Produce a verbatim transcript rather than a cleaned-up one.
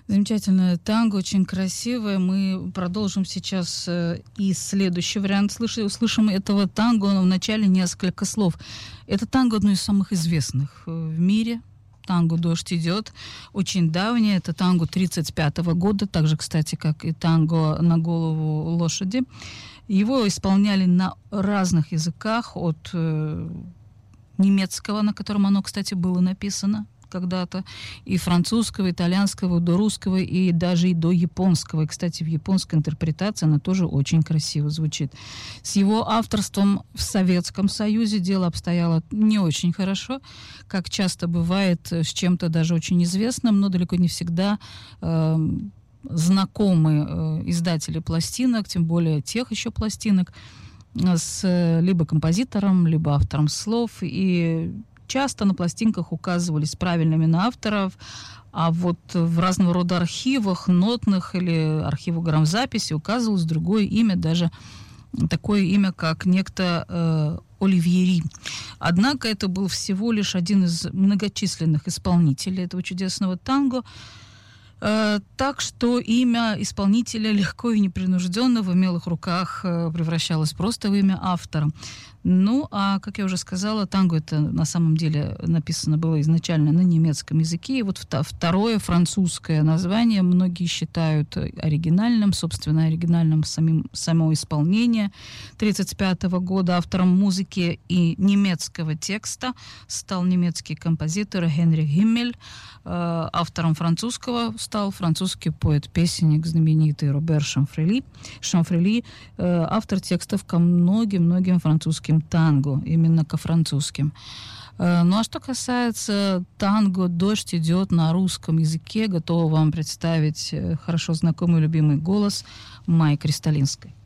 Замечательное танго, очень красивое. Мы продолжим сейчас э, и следующий вариант. Слыш- услышим этого танго, но вначале несколько слов. Это танго одно из самых известных э, в мире. Танго «Дождь идет». Очень давнее. Это танго тридцать пятого года. Так же, кстати, как и танго «На голову лошади». Его исполняли на разных языках. От э, немецкого, на котором оно, кстати, было написано когда-то, и французского, итальянского, до русского, и даже и до японского. И, кстати, в японской интерпретации она тоже очень красиво звучит. С его авторством в Советском Союзе дело обстояло не очень хорошо, как часто бывает с чем-то даже очень известным, но далеко не всегда э, знакомы э, издатели пластинок, тем более тех еще пластинок, с либо композитором, либо автором слов, и часто на пластинках указывались правильными на авторов, а вот в разного рода архивах, нотных или архивах грамзаписи указывалось другое имя, даже такое имя, как некто э, Оливьери. Однако это был всего лишь один из многочисленных исполнителей этого чудесного танго, э, так что имя исполнителя легко и непринужденно в умелых руках э, превращалось просто в имя автора. Ну, а, как я уже сказала, танго это на самом деле написано было изначально на немецком языке. И вот второе французское название многие считают оригинальным, собственно, оригинальным самим, само исполнение. тридцать пятого года автором музыки и немецкого текста стал немецкий композитор Генрих Гиммель. Автором французского стал французский поэт-песенник, знаменитый Робер Шамфрели. Шамфрели – автор текстов ко многим-многим французским танго, именно ко французским. Ну а что касается танго «Дождь идет» на русском языке, готова вам представить хорошо знакомый любимый голос Майи Кристалинской.